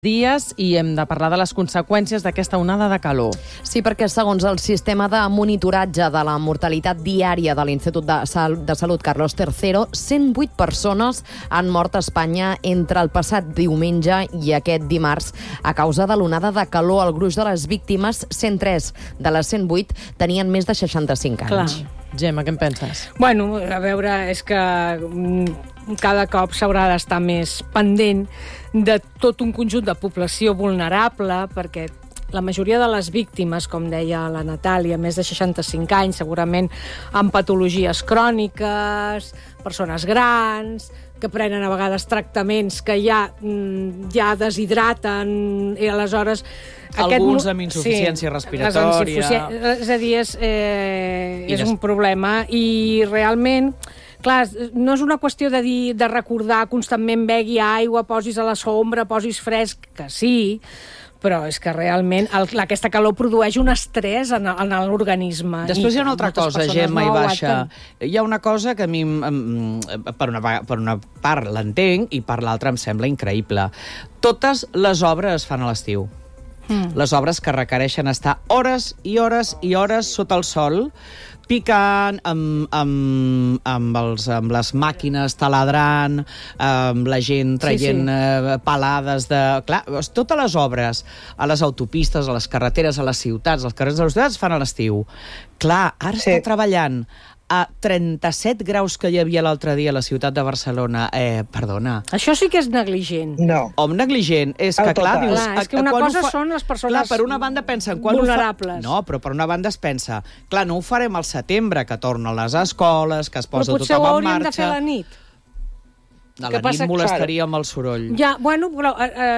dies i hem de parlar de les conseqüències d'aquesta onada de calor. Sí, perquè segons el sistema de monitoratge de la mortalitat diària de l'Institut de Salut Carlos III, 108 persones han mort a Espanya entre el passat diumenge i aquest dimarts a causa de l'onada de calor. El gruix de les víctimes, 103 de les 108, tenien més de 65 anys. Clar. Gemma, què en penses? Bueno, a veure, és que cada cop s'haurà d'estar més pendent de tot un conjunt de població vulnerable, perquè la majoria de les víctimes, com deia la Natàlia, més de 65 anys, segurament amb patologies cròniques, persones grans, que prenen a vegades tractaments que ja deshidraten i aleshores... Alguns amb insuficiència respiratòria. És a dir, és un problema i realment... Clar, no és una qüestió de recordar constantment begui aigua, posis a la sombra, posis fresc, que sí, però és que realment aquesta calor produeix un estrès en l'organisme. Després hi ha una altra cosa, Gemma i Baixa. Hi ha una cosa que a mi, per una part l'entenc i per l'altra em sembla increïble. Totes les obres es fan a l'estiu. Les obres que requereixen estar hores i hores i hores sota el sol, picant, amb les màquines taladrant, amb la gent traient palades de... Clar, totes les obres a les autopistes, a les carreteres, a les ciutats, als carrers de les ciutats es fan a l'estiu. Clar, ara està treballant a 37 graus que hi havia l'altre dia a la ciutat de Barcelona. Perdona. Això sí que és negligent. No. Home, negligent. És que, clar, dius... Clar, és que una cosa són les persones clar, per una banda pensen, vulnerables. No, però per una banda es pensa, clar, no ho farem al setembre, que tornen les escoles, que es posa tothom en marxa... Però potser ho hauríem de fer a la nit. A la nit molestaria amb el soroll. Ja, bueno, però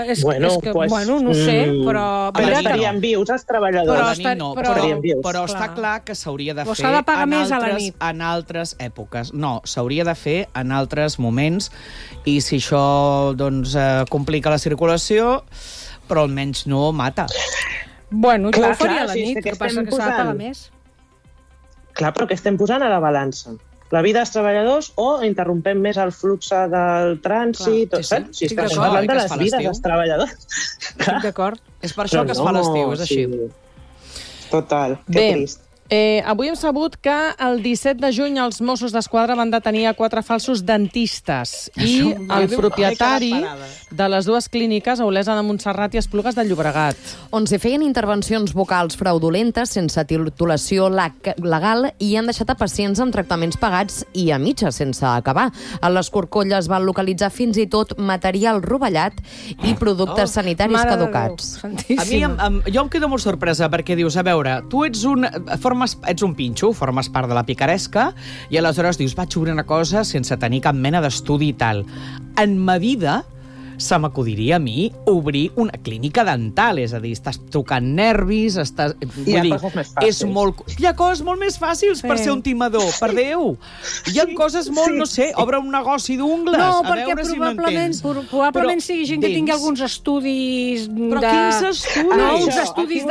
no sé, però... Però estarien vius els treballadors. Però està clar que s'hauria de fer s'ha de pagar més a la nit. En altres èpoques. No, s'hauria de fer en altres moments, i si això doncs, complica la circulació, però almenys no mata. Bueno, jo ho faria a la nit, que passa que s'ha de pagar més. Clar, però què estem posant a la balança? La vida dels treballadors o interrompem més el flux del trànsit? Si estem parlant de les vides dels treballadors. Estic d'acord. És per això que es fa a l'estiu, és així. Total, que trist. Avui hem sabut que el 17 de juny els Mossos d'Esquadra van detenir a 4 falsos dentistes i el propietari de les dues clíniques, a Olesa de Montserrat i Esplugues de Llobregat. On s'hi feien intervencions vocals fraudulentes sense titulació legal i han deixat a pacients amb tractaments pagats i a mitja sense acabar. A les Corcolles van localitzar fins i tot material rovellat i productes sanitaris caducats. A mi, jo em quedo molt sorpresa perquè dius, a veure, tu ets un pinxo, formes part de la picaresca, i aleshores dius, vaig obrir una cosa sense tenir cap mena d'estudi i tal. En ma vida se m'acudiria a mi obrir una clínica dental, és a dir, estàs tocant nervis, estàs... Hi ha coses més fàcils. Hi ha coses molt més fàcils per ser un timador, per Déu. Hi ha coses molt, no sé, obre un negoci d'ungles, no, a veure si m'entens. Probablement sigui gent que tingui alguns estudis... Però quins estudis? No, uns estudis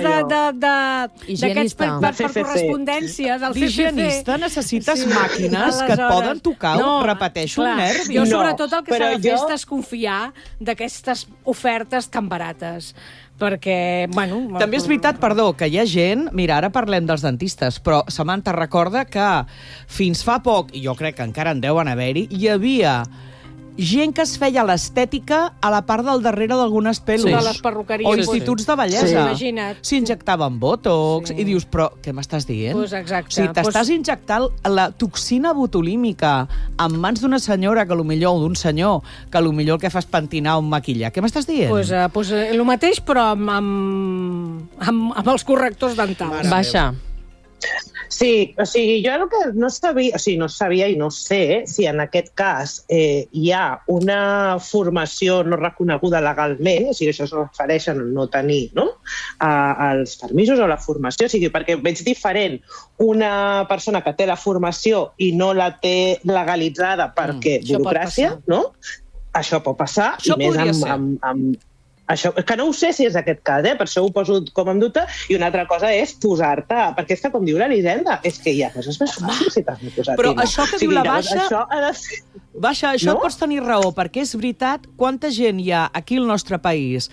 d'aquests per correspondència, del CCC. D'higienista necessites màquines que et poden tocar, repeteixo, un nervi. Jo sobretot el que s'ha de fer és desconfiar d'aquestes ofertes tan barates. Perquè, bueno... També és veritat, perdó, que hi ha gent... Mira, ara parlem dels dentistes, però Samantha recorda que fins fa poc, i jo crec que encara en deuen haver-hi, hi havia gent que es feia l'estètica a la part del darrere d'algunes pel·lis. De les perruqueries. O instituts de bellesa. Imagina't. S'injectaven botox i dius, però què m'estàs dient? Pues exacte. Si t'estàs injectant la toxina botulímica en mans d'una senyora que potser, o d'un senyor, que potser el que fa és pentinar o maquillar, què m'estàs dient? Pues el mateix, però amb els correctors dentals. Baixa. Sí, o sigui, jo el que no sabia i no sé si en aquest cas hi ha una formació no reconeguda legalment, o sigui, això es refereix a no tenir els permisos o la formació, o sigui, perquè veig diferent una persona que té la formació i no la té legalitzada perquè burocràcia, no? Això pot passar, i més amb Això, que no ho sé si és aquest cas, per això ho poso com en dubte, i una altra cosa és posar-te, perquè és que, com diu l'Elisenda, és que hi ha coses més fàcils si t'has de posar. Però això que diu la Baixa... Això ha de ser... Baixa, això pots tenir raó, perquè és veritat quanta gent hi ha aquí al nostre país